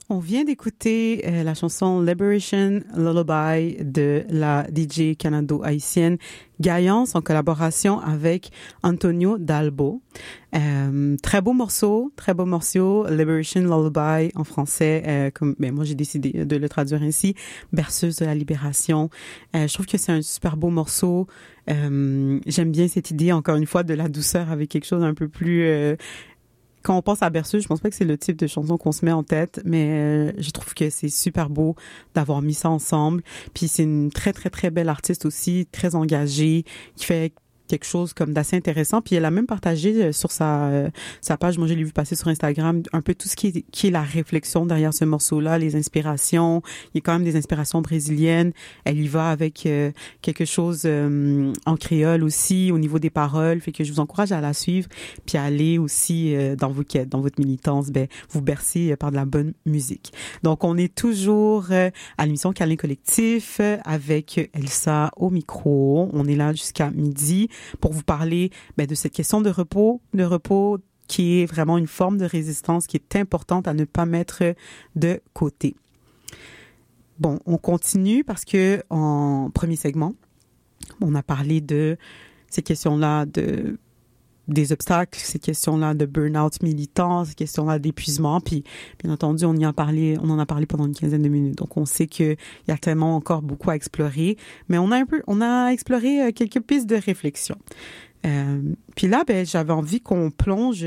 On vient d'écouter la chanson Liberation Lullaby de la DJ canado-haïtienne Gaillance en collaboration avec Antonio Dalbo. Très beau morceau, Liberation Lullaby en français. Moi, j'ai décidé de le traduire ainsi, berceuse de la libération. Je trouve que c'est un super beau morceau. J'aime bien cette idée, encore une fois, de la douceur avec quelque chose un peu plus... Quand on pense à berceuse, je pense pas que c'est le type de chanson qu'on se met en tête, mais je trouve que c'est super beau d'avoir mis ça ensemble. Puis c'est une très, très, très belle artiste aussi, très engagée, qui fait quelque chose comme d'assez intéressant. Puis elle a même partagé sur sa page, moi je l'ai vu passer sur Instagram, un peu tout ce qui est la réflexion derrière ce morceau-là, les inspirations. Il y a quand même des inspirations brésiliennes. Elle y va avec quelque chose en créole aussi, au niveau des paroles. Fait que je vous encourage à la suivre, puis à aller aussi dans vos quêtes, dans votre militance, vous bercer par de la bonne musique. Donc on est toujours à l'émission Câlin Collectif avec Elsa au micro. On est là jusqu'à midi pour vous parler de cette question de repos qui est vraiment une forme de résistance qui est importante à ne pas mettre de côté. Bon, on continue parce que en premier segment, on a parlé de ces questions-là des obstacles, ces questions-là de burn-out militant, ces questions-là d'épuisement, puis bien entendu, on en a parlé pendant une quinzaine de minutes. Donc, on sait qu'il y a tellement encore beaucoup à explorer, mais on a exploré quelques pistes de réflexion. Puis là, j'avais envie qu'on plonge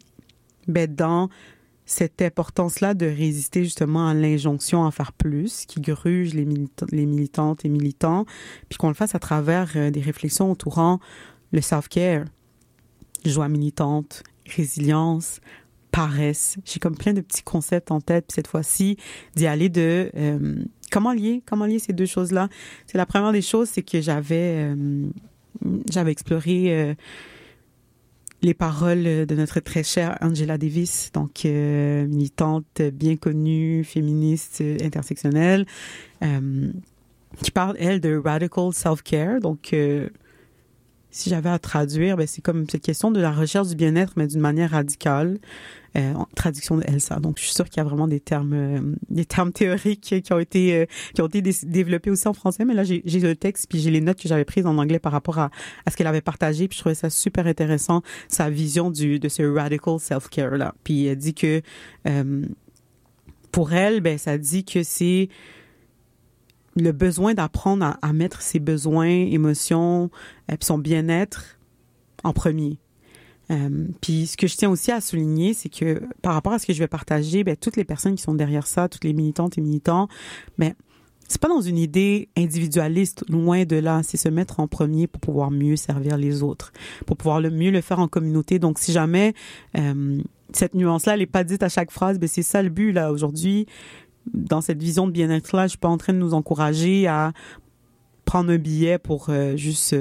dans cette importance-là de résister justement à l'injonction à faire plus, qui gruge les militantes et militants, puis qu'on le fasse à travers des réflexions entourant le self-care, joie militante, résilience, paresse. J'ai comme plein de petits concepts en tête, puis cette fois-ci, d'y aller de comment lier ces deux choses-là. C'est la première des choses, c'est que j'avais exploré les paroles de notre très chère Angela Davis, donc militante bien connue, féministe, intersectionnelle, qui parle, elle, de radical self-care, donc si j'avais à traduire, c'est comme cette question de la recherche du bien-être, mais d'une manière radicale. Traduction de Elsa. Donc, je suis sûre qu'il y a vraiment des termes théoriques qui ont été développés aussi en français. Mais là, j'ai le texte puis j'ai les notes que j'avais prises en anglais par rapport à ce qu'elle avait partagé. Puis je trouvais ça super intéressant, sa vision de ce radical self-care là. Puis elle dit que pour elle, ça dit que c'est le besoin d'apprendre à mettre ses besoins, émotions, puis son bien-être en premier. Puis ce que je tiens aussi à souligner, c'est que par rapport à ce que je vais partager, toutes les personnes qui sont derrière ça, toutes les militantes et militants, c'est pas dans une idée individualiste, loin de là. C'est se mettre en premier pour pouvoir mieux servir les autres, pour pouvoir mieux le faire en communauté. Donc si jamais cette nuance-là, elle est pas dite à chaque phrase, c'est ça le but là aujourd'hui. Dans cette vision de bien-être-là, je suis pas en train de nous encourager à prendre un billet pour juste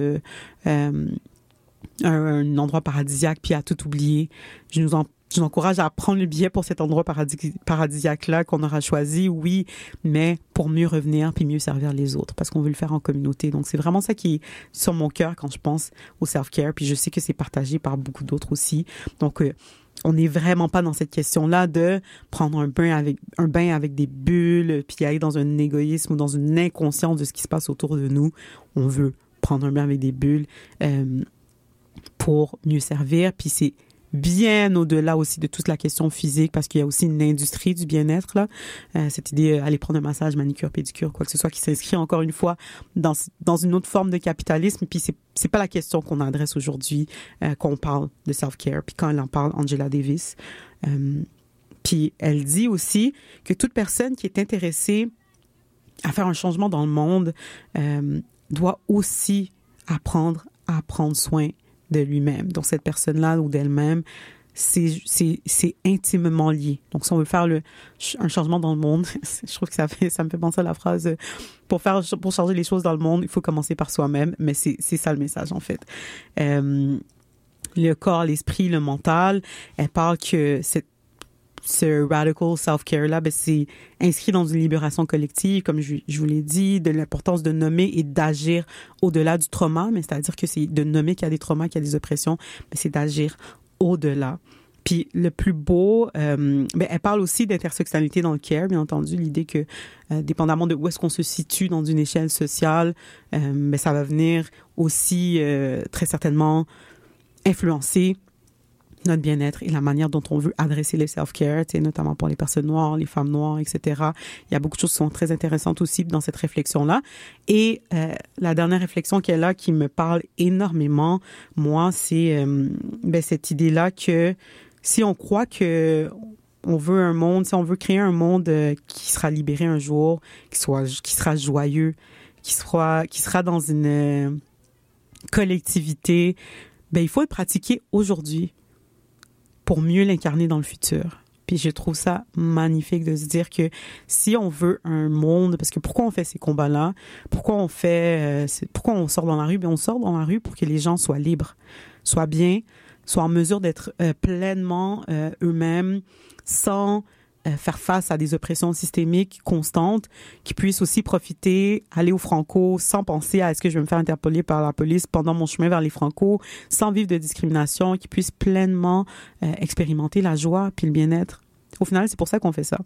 un endroit paradisiaque puis à tout oublier. Je nous encourage à prendre le billet pour cet endroit paradisiaque-là qu'on aura choisi, oui, mais pour mieux revenir puis mieux servir les autres, parce qu'on veut le faire en communauté. Donc, c'est vraiment ça qui est sur mon cœur quand je pense au self-care, puis je sais que c'est partagé par beaucoup d'autres aussi. Donc, on n'est vraiment pas dans cette question-là de prendre un bain avec des bulles, puis aller dans un égoïsme ou dans une inconscience de ce qui se passe autour de nous. On veut prendre un bain avec des bulles pour mieux servir. Puis c'est bien au-delà aussi de toute la question physique, parce qu'il y a aussi une industrie du bien-être là. Cette idée aller prendre un massage, manicure, pédicure, quoi que ce soit, qui s'inscrit encore une fois dans une autre forme de capitalisme. Puis c'est pas la question qu'on adresse aujourd'hui quand on parle de self-care. Puis quand elle en parle, Angela Davis. Puis elle dit aussi que toute personne qui est intéressée à faire un changement dans le monde doit aussi apprendre à prendre soin de lui-même. Donc, cette personne-là ou d'elle-même, c'est intimement lié. Donc, si on veut faire un changement dans le monde, je trouve que ça me fait penser à la phrase pour changer les choses dans le monde, il faut commencer par soi-même. Mais c'est ça le message, en fait. Le corps, l'esprit, le mental, elle parle que ce radical self-care-là, c'est inscrit dans une libération collective, comme je vous l'ai dit, de l'importance de nommer et d'agir au-delà du trauma, mais c'est-à-dire que c'est de nommer qu'il y a des traumas, qu'il y a des oppressions, mais c'est d'agir au-delà. Puis le plus beau, elle parle aussi d'intersectionnalité dans le care, bien entendu, l'idée que dépendamment de où est-ce qu'on se situe dans une échelle sociale, ça va venir aussi très certainement influencer notre bien-être et la manière dont on veut adresser les self-care, notamment pour les personnes noires, les femmes noires, etc. Il y a beaucoup de choses qui sont très intéressantes aussi dans cette réflexion-là. Et la dernière réflexion qu'elle a qui me parle énormément, moi, c'est cette idée-là que si on croit que on veut un monde, si on veut créer un monde qui sera libéré un jour, qui sera joyeux, qui sera dans une collectivité, il faut le pratiquer aujourd'hui pour mieux l'incarner dans le futur. Puis je trouve ça magnifique de se dire que si on veut un monde, parce que pourquoi on fait ces combats-là, pourquoi on sort dans la rue, on sort dans la rue pour que les gens soient libres, soient bien, soient en mesure d'être pleinement eux-mêmes, sans faire face à des oppressions systémiques constantes, qui puissent aussi profiter, aller au Franco sans penser à est-ce que je vais me faire interpeller par la police pendant mon chemin vers les Franco, sans vivre de discrimination, qui puissent pleinement expérimenter la joie puis le bien-être. Au final, c'est pour ça qu'on fait ça.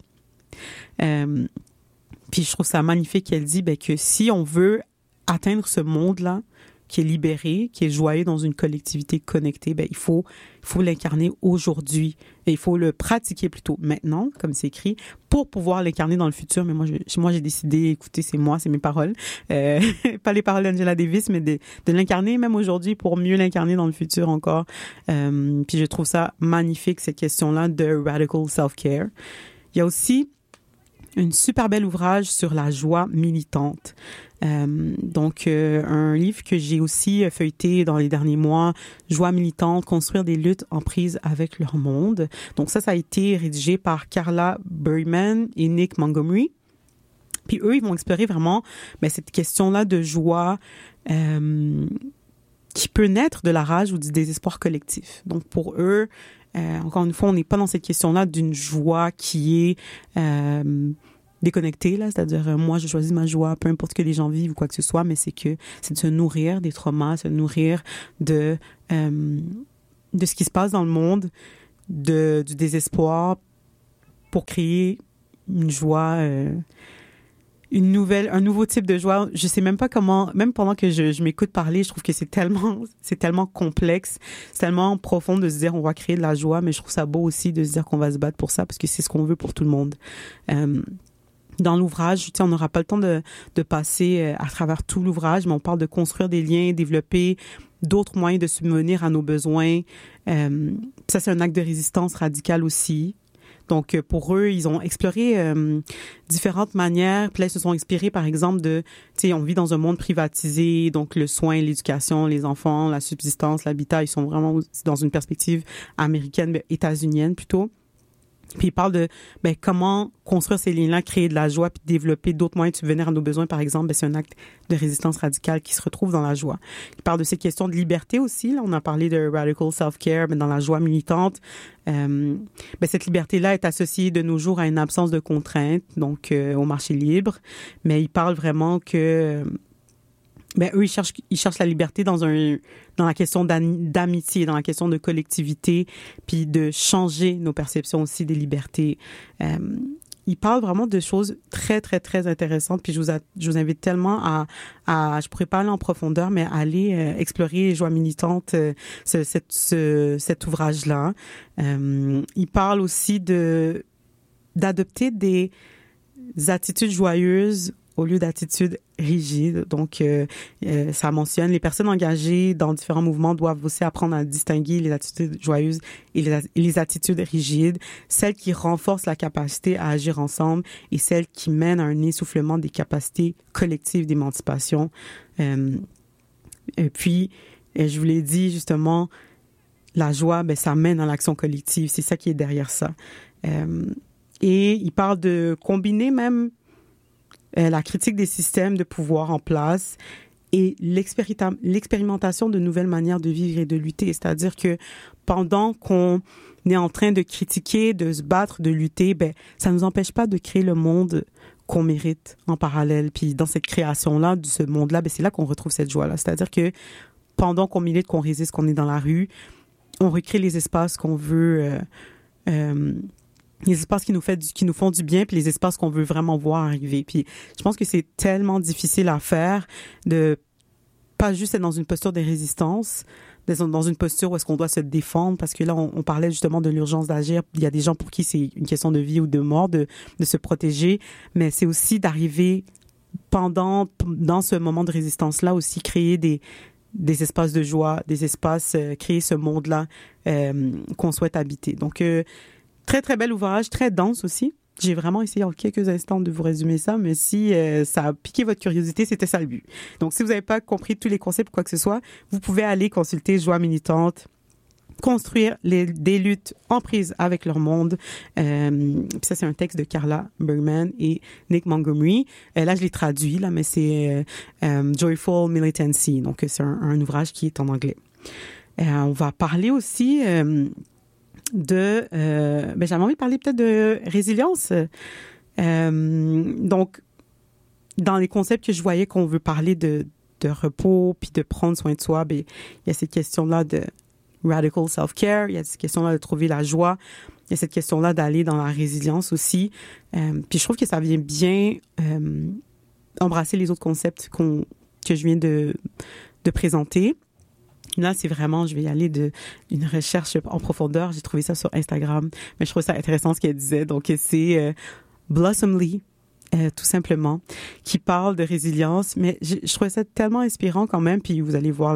Puis je trouve ça magnifique qu'elle dit que si on veut atteindre ce monde-là, qui est libéré, qui est joyeux dans une collectivité connectée, il faut l'incarner aujourd'hui. Et il faut le pratiquer plutôt maintenant, comme c'est écrit, pour pouvoir l'incarner dans le futur. Mais moi, j'ai décidé, écoutez, c'est mes paroles. Pas les paroles d'Angela Davis, mais de l'incarner même aujourd'hui pour mieux l'incarner dans le futur encore. Puis je trouve ça magnifique, cette question-là de radical self-care. Il y a aussi un super bel ouvrage sur la joie militante. Un livre que j'ai aussi feuilleté dans les derniers mois, Joie militante, construire des luttes en prise avec leur monde. Donc ça a été rédigé par Carla Berryman et Nick Montgomery. Puis eux, ils vont explorer vraiment cette question-là de joie qui peut naître de la rage ou du désespoir collectif. Donc pour eux, encore une fois, on n'est pas dans cette question-là d'une joie qui est déconnectée, là, c'est-à-dire moi je choisis ma joie, peu importe que les gens vivent ou quoi que ce soit, mais c'est de se nourrir des traumas, se nourrir de ce qui se passe dans le monde, du désespoir pour créer une joie, un nouveau type de joie. Je sais même pas comment, même pendant que je m'écoute parler, je trouve que c'est tellement complexe, c'est tellement profond de se dire on va créer de la joie, mais je trouve ça beau aussi de se dire qu'on va se battre pour ça parce que c'est ce qu'on veut pour tout le monde. Dans l'ouvrage, on n'aura pas le temps de passer à travers tout l'ouvrage, mais on parle de construire des liens, développer d'autres moyens de subvenir à nos besoins. Ça, c'est un acte de résistance radicale aussi. Donc, pour eux, ils ont exploré différentes manières. Puis là, ils se sont inspirés, par exemple, on vit dans un monde privatisé, donc le soin, l'éducation, les enfants, la subsistance, l'habitat, ils sont vraiment dans une perspective américaine, états-unienne plutôt. Puis il parle de comment construire ces liens-là, créer de la joie, puis développer d'autres moyens de subvenir à nos besoins. Par exemple, c'est un acte de résistance radicale qui se retrouve dans la joie. Il parle de ces questions de liberté aussi. Là, on a parlé de radical self-care, mais dans la joie militante, cette liberté-là est associée de nos jours à une absence de contraintes, donc au marché libre. Mais il parle vraiment que eux, ils cherchent la liberté dans la question d'amitié, dans la question de collectivité, puis de changer nos perceptions aussi des libertés. Ils parlent vraiment de choses très, très, très intéressantes, puis je vous invite tellement je pourrais pas aller en profondeur, mais à aller explorer les joies militantes, cet ouvrage-là. Ils parlent aussi d'adopter des attitudes joyeuses au lieu d'attitudes rigides. Donc, ça mentionne les personnes engagées dans différents mouvements doivent aussi apprendre à distinguer les attitudes joyeuses et les attitudes rigides, celles qui renforcent la capacité à agir ensemble et celles qui mènent à un essoufflement des capacités collectives d'émancipation. Et puis, je vous l'ai dit justement, la joie, ça mène à l'action collective. C'est ça qui est derrière ça. Et il parle de combiner même la critique des systèmes de pouvoir en place et l'expérimentation de nouvelles manières de vivre et de lutter. C'est-à-dire que pendant qu'on est en train de critiquer, de se battre, de lutter, ça ne nous empêche pas de créer le monde qu'on mérite en parallèle. Puis dans cette création-là, de ce monde-là, c'est là qu'on retrouve cette joie-là. C'est-à-dire que pendant qu'on milite, qu'on résiste, qu'on est dans la rue, on recrée les espaces qu'on veut, les espaces qui nous font du bien, puis les espaces qu'on veut vraiment voir arriver. Puis je pense que c'est tellement difficile à faire de pas juste être dans une posture de résistance, dans une posture où est-ce qu'on doit se défendre, parce que là, on parlait justement de l'urgence d'agir. Il y a des gens pour qui c'est une question de vie ou de mort, de se protéger, mais c'est aussi d'arriver dans ce moment de résistance-là, aussi créer des espaces de joie, des espaces, créer ce monde-là qu'on souhaite habiter. Donc, très, très bel ouvrage, très dense aussi. J'ai vraiment essayé en quelques instants de vous résumer ça, mais si ça a piqué votre curiosité, c'était ça le but. Donc, si vous n'avez pas compris tous les concepts ou quoi que ce soit, vous pouvez aller consulter Joie militante, construire des luttes en prise avec leur monde. Ça, c'est un texte de Carla Bergman et Nick Montgomery. Là, je l'ai traduit, là, mais c'est Joyful Militancy. Donc, c'est un ouvrage qui est en anglais. On va parler aussi j'avais envie de parler peut-être de résilience. Donc, dans les concepts que je voyais qu'on veut parler de repos puis de prendre soin de soi, il y a cette question-là de radical self-care, il y a cette question-là de trouver la joie, il y a cette question-là d'aller dans la résilience aussi. Puis je trouve que ça vient bien embrasser les autres concepts que je viens de présenter. Là, c'est vraiment, je vais y aller une recherche en profondeur. J'ai trouvé ça sur Instagram, mais je trouve ça intéressant ce qu'elle disait. Donc, c'est Blossom Lee, tout simplement, qui parle de résilience. Mais je trouvais ça tellement inspirant quand même. Puis vous allez voir, là,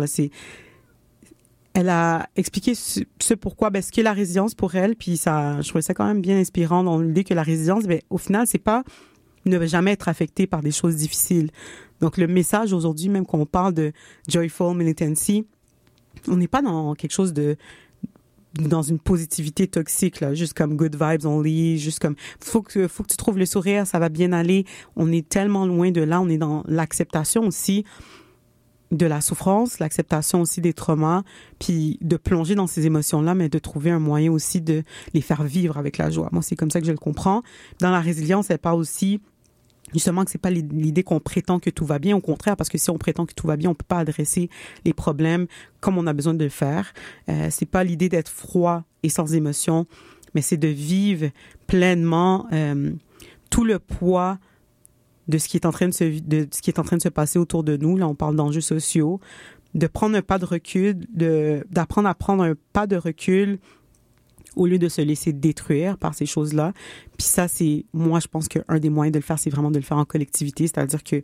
elle a expliqué ce pourquoi, ce qu'est la résilience pour elle. Puis ça, je trouvais ça quand même bien inspirant dans l'idée que la résilience, au final, c'est pas ne jamais être affecté par des choses difficiles. Donc, le message aujourd'hui, même quand on parle de Joyful Militancy, on n'est pas dans quelque chose dans une positivité toxique, là, juste comme good vibes only, juste comme faut que tu trouves le sourire, ça va bien aller. On est tellement loin de là, on est dans l'acceptation aussi de la souffrance, l'acceptation aussi des traumas, puis de plonger dans ces émotions-là, mais de trouver un moyen aussi de les faire vivre avec la joie. Moi, c'est comme ça que je le comprends. Dans la résilience, elle parle aussi justement que c'est pas l'idée qu'on prétend que tout va bien, au contraire, parce que si on prétend que tout va bien, on peut pas adresser les problèmes comme on a besoin de le faire. C'est pas l'idée d'être froid et sans émotion, mais c'est de vivre pleinement tout le poids de ce qui est en train de se passer autour de nous. Là, on parle d'enjeux sociaux, de prendre un pas de recul, d'apprendre à prendre un pas de recul au lieu de se laisser détruire par ces choses-là. Puis ça, moi, je pense qu'un des moyens de le faire, c'est vraiment de le faire en collectivité. C'est-à-dire que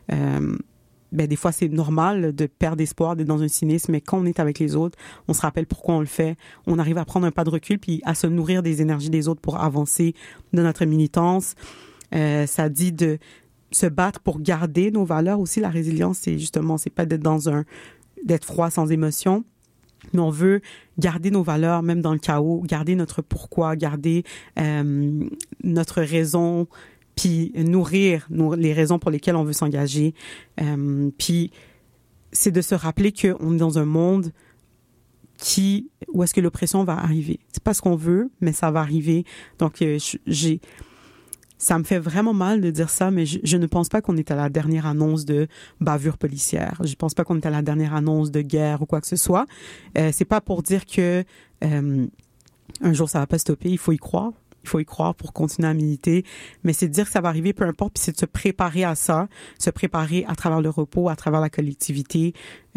des fois, c'est normal de perdre espoir, d'être dans un cynisme, mais quand on est avec les autres, on se rappelle pourquoi on le fait. On arrive à prendre un pas de recul puis à se nourrir des énergies des autres pour avancer dans notre militance. Ça dit de se battre pour garder nos valeurs aussi. La résilience, c'est pas d'être froid sans émotion. Mais on veut garder nos valeurs, même dans le chaos, garder notre pourquoi, garder notre raison, puis nourrir les raisons pour lesquelles on veut s'engager. Puis c'est de se rappeler qu'on est dans un monde où est-ce que l'oppression va arriver. C'est pas ce qu'on veut, mais ça va arriver. Donc, ça me fait vraiment mal de dire ça, mais je ne pense pas qu'on est à la dernière annonce de bavure policière. Je pense pas qu'on est à la dernière annonce de guerre ou quoi que ce soit. C'est pas pour dire que un jour ça va pas stopper. Il faut y croire. Il faut y croire pour continuer à militer. Mais c'est de dire que ça va arriver, peu importe. Puis c'est de se préparer à ça, se préparer à travers le repos, à travers la collectivité.